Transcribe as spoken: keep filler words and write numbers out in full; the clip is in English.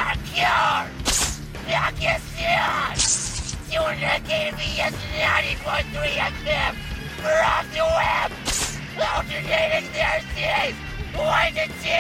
Backyard! Backyard! Сегодня K B S ninety point three F M! We're off the web! Alternating their cities! One to two!